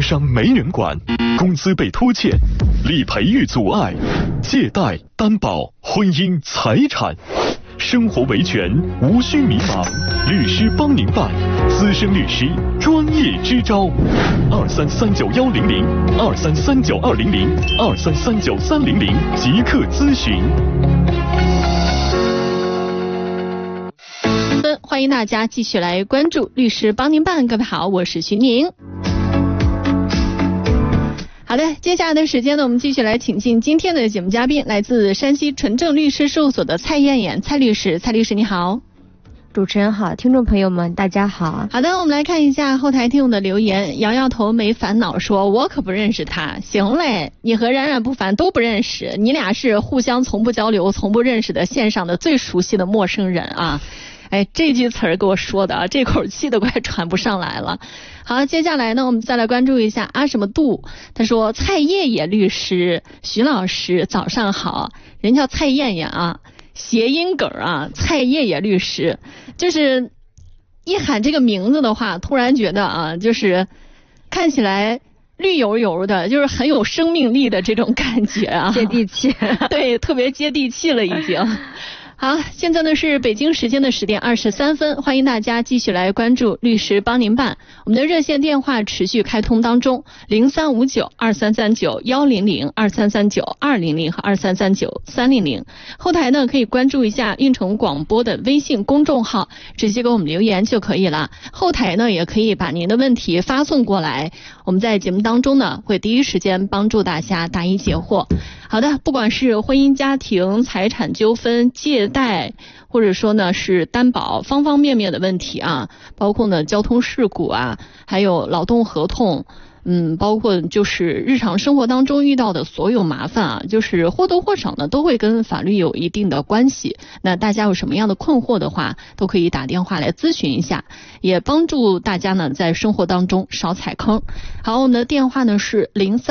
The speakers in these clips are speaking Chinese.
商没人管，工资被拖欠，理赔遇阻碍，借贷、担保、婚姻、财产，生活维权无需迷茫，律师帮您办，资深律师专业支招，233910023392002339300300即刻咨询。 欢迎大家继续来关注律师帮您办。各位好，我是徐宁。好的，接下来的时间呢，我们继续来请进今天的节目嘉宾，来自山西纯正律师事务所的蔡艳艳蔡律师。蔡律师你好。 主持人好，听众朋友们大家好。 好的，我们来看一下后台听众的留言。摇摇头没烦恼说，我可不认识他。行嘞，你和冉冉不凡都不认识，你俩是互相从不交流从不认识的线上的最熟悉的陌生人啊。哎，这句词儿给我说的啊，这口气都快喘不上来了。好，接下来呢，我们再来关注一下阿什么度。他说，蔡叶叶律师，徐老师早上好。人叫蔡艳艳啊，谐音梗啊，蔡叶叶律师，就是一喊这个名字的话，突然觉得啊，就是看起来绿油油的，就是很有生命力的这种感觉啊， 接地气。 对，特别接地气了已经。好，现在呢是北京时间的10点23分，欢迎大家继续来关注律师帮您办。我们的热线电话持续开通当中，0359-2339-100、2339-200和2339-300。后台呢可以关注一下运城广播的微信公众号，直接给我们留言就可以了。后台呢也可以把您的问题发送过来，我们在节目当中呢会第一时间帮助大家答疑解惑。好的，不管是婚姻家庭、财产纠纷、借贷，或者说呢是担保方方面面的问题啊，包括呢交通事故啊，还有劳动合同，包括就是日常生活当中遇到的所有麻烦啊，就是或多或少呢都会跟法律有一定的关系。那大家有什么样的困惑的话，都可以打电话来咨询一下，也帮助大家呢在生活当中少踩坑。好，我们的电话呢是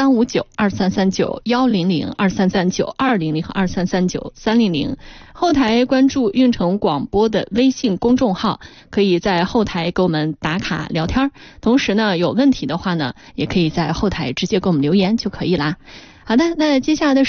0359-2339-100、2339-200和2339-300。后台关注运城广播的微信公众号，可以在后台给我们打卡聊天，同时呢有问题的话呢，也可以在后台直接给我们留言就可以啦。好的，那接下来的